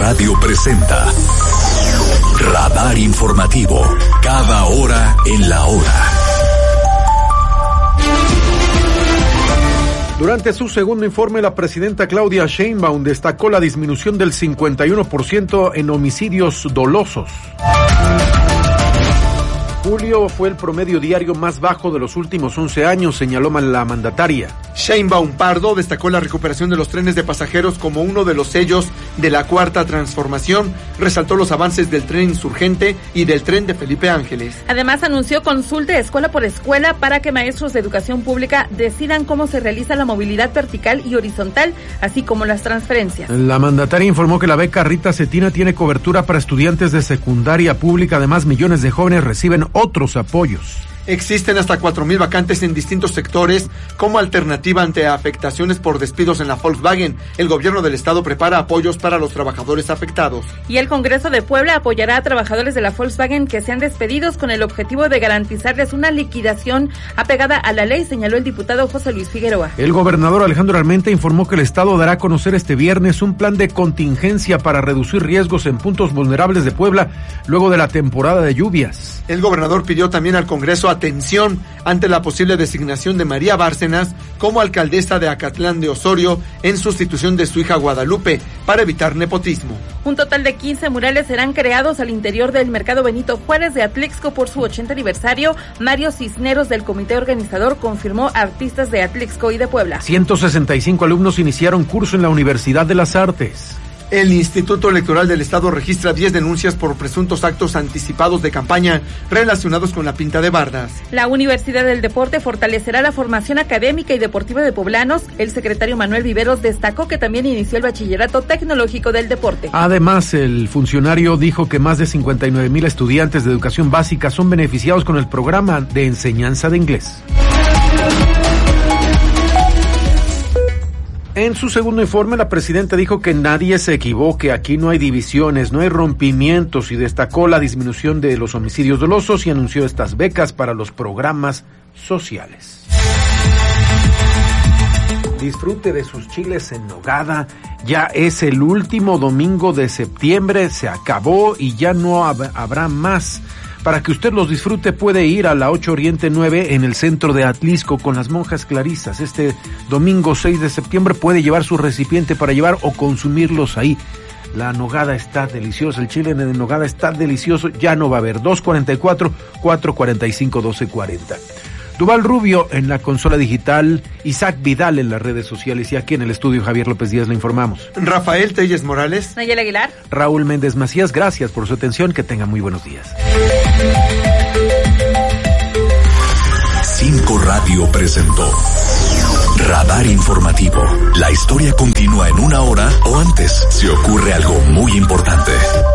Radio presenta Radar Informativo, cada hora en la hora. Durante su segundo informe, la presidenta Claudia Sheinbaum destacó la disminución del 51% en homicidios dolosos. Julio fue el promedio diario más bajo de los últimos 11 años, señaló la mandataria. Sheinbaum Pardo destacó la recuperación de los trenes de pasajeros como uno de los sellos de la Cuarta Transformación, resaltó los avances del tren Insurgente y del tren de Felipe Ángeles. Además, anunció consulta escuela por escuela para que maestros de educación pública decidan cómo se realiza la movilidad vertical y horizontal, así como las transferencias. La mandataria informó que la beca Rita Cetina tiene cobertura para estudiantes de secundaria pública, además millones de jóvenes reciben otros apoyos. Existen hasta 4,000 vacantes en distintos sectores como alternativa ante afectaciones por despidos en la Volkswagen. El gobierno del estado prepara apoyos para los trabajadores afectados. Y el Congreso de Puebla apoyará a trabajadores de la Volkswagen que sean despedidos con el objetivo de garantizarles una liquidación apegada a la ley, señaló el diputado José Luis Figueroa. El gobernador Alejandro Armenta informó que el estado dará a conocer este viernes un plan de contingencia para reducir riesgos en puntos vulnerables de Puebla luego de la temporada de lluvias. El gobernador pidió también al Congreso atención ante la posible designación de María Bárcenas como alcaldesa de Acatlán de Osorio en sustitución de su hija Guadalupe para evitar nepotismo. Un total de 15 murales serán creados al interior del Mercado Benito Juárez de Atlixco por su 80 aniversario. Mario Cisneros del comité organizador confirmó artistas de Atlixco y de Puebla. 165 alumnos iniciaron curso en la Universidad de las Artes. El Instituto Electoral del Estado registra 10 denuncias por presuntos actos anticipados de campaña relacionados con la pinta de bardas. La Universidad del Deporte fortalecerá la formación académica y deportiva de poblanos. El secretario Manuel Viveros destacó que también inició el Bachillerato Tecnológico del Deporte. Además, el funcionario dijo que más de 59,000 estudiantes de educación básica son beneficiados con el programa de enseñanza de inglés. En su segundo informe, la presidenta dijo que nadie se equivoque, aquí no hay divisiones, no hay rompimientos, y destacó la disminución de los homicidios dolosos y anunció estas becas para los programas sociales. Disfrute de sus chiles en nogada, ya es el último domingo de septiembre, se acabó y ya no habrá más. Para que usted los disfrute puede ir a la 8 Oriente 9 en el centro de Atlixco con las monjas clarisas. Este domingo 6 de septiembre puede llevar su recipiente para llevar o consumirlos ahí. La nogada está deliciosa, el chile de nogada está delicioso, ya no va a haber. 244-445-1240. Duval Rubio en la consola digital, Isaac Vidal en las redes sociales y aquí en el estudio Javier López Díaz le informamos. Rafael Telles Morales. Nayel Aguilar. Raúl Méndez Macías, gracias por su atención, que tengan muy buenos días. 5 Radio presentó Radar Informativo. La historia continúa en una hora o antes si ocurre algo muy importante.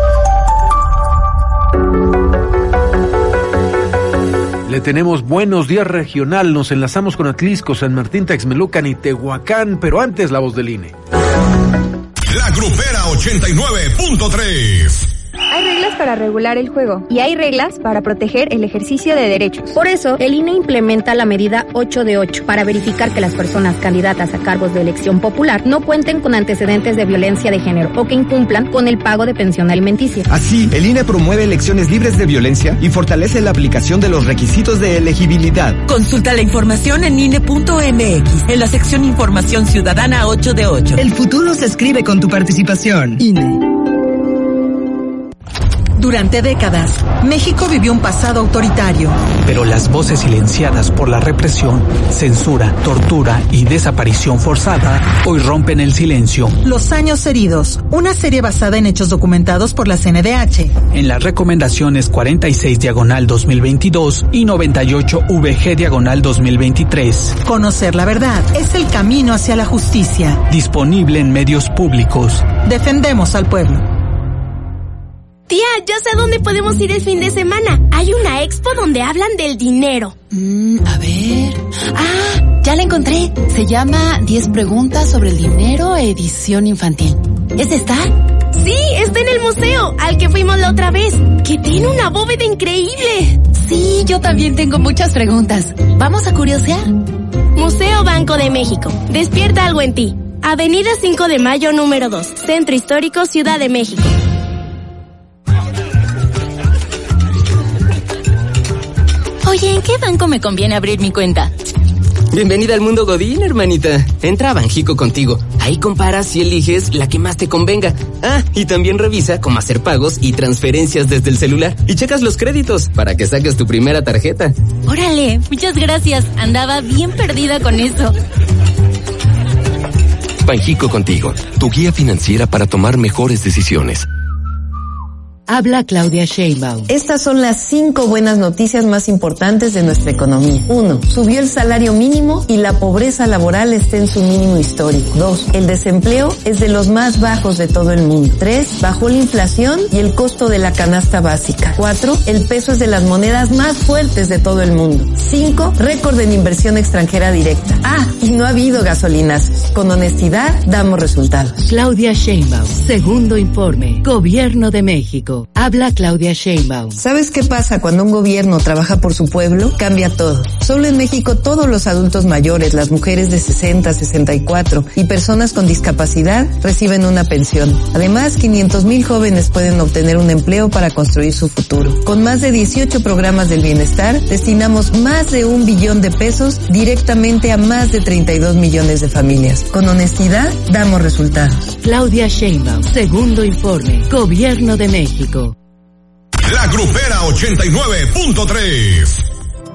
Le tenemos buenos días regional, nos enlazamos con Atlixco, San Martín, Texmelucan y Tehuacán, pero antes la voz del INE. La Grupera 89.3. Hay reglas para regular el juego y hay reglas para proteger el ejercicio de derechos. Por eso, el INE implementa la medida 8 de 8 para verificar que las personas candidatas a cargos de elección popular no cuenten con antecedentes de violencia de género o que incumplan con el pago de pensión alimenticia. Así, el INE promueve elecciones libres de violencia y fortalece la aplicación de los requisitos de elegibilidad. Consulta la información en INE.mx, en la sección Información Ciudadana 8 de 8. El futuro se escribe con tu participación. INE. Durante décadas, México vivió un pasado autoritario. Pero las voces silenciadas por la represión, censura, tortura y desaparición forzada hoy rompen el silencio. Los años heridos, una serie basada en hechos documentados por la CNDH. En las recomendaciones 46/2022 y 98/VG/2023. Conocer la verdad es el camino hacia la justicia. Disponible en medios públicos. Defendemos al pueblo. Tía, ya sé a dónde podemos ir el fin de semana. Hay una expo donde hablan del dinero. A ver... ya la encontré. Se llama 10 preguntas sobre el dinero, edición infantil. ¿Es esta? Sí, está en el museo, al que fuimos la otra vez, que tiene una bóveda increíble. Sí, yo también tengo muchas preguntas. ¿Vamos a curiosear? Museo Banco de México. Despierta algo en ti. Avenida 5 de Mayo, número 2, Centro Histórico, Ciudad de México. Oye, ¿en qué banco me conviene abrir mi cuenta? Bienvenida al mundo Godín, hermanita. Entra a Banjico Contigo. Ahí comparas y eliges la que más te convenga. Ah, y también revisa cómo hacer pagos y transferencias desde el celular. Y checas los créditos para que saques tu primera tarjeta. Órale, muchas gracias. Andaba bien perdida con eso. Banjico Contigo, tu guía financiera para tomar mejores decisiones. Habla Claudia Sheinbaum. Estas son las 5 buenas noticias más importantes de nuestra economía. 1. Subió el salario mínimo y la pobreza laboral está en su mínimo histórico. 2. El desempleo es de los más bajos de todo el mundo. 3. Bajó la inflación y el costo de la canasta básica. 4. El peso es de las monedas más fuertes de todo el mundo. 5. Récord en inversión extranjera directa. Ah, y no ha habido gasolinazos. Con honestidad damos resultados. Claudia Sheinbaum. Segundo informe. Gobierno de México. Habla Claudia Sheinbaum. ¿Sabes qué pasa cuando un gobierno trabaja por su pueblo? Cambia todo. Solo en México todos los adultos mayores, las mujeres de 60, 64 y personas con discapacidad reciben una pensión. Además, 500,000 jóvenes pueden obtener un empleo para construir su futuro. Con más de 18 programas del bienestar, destinamos más de 1 billón de pesos directamente a más de 32 millones de familias. Con honestidad, damos resultados. Claudia Sheinbaum. Segundo informe. Gobierno de México. La Grupera 89.3.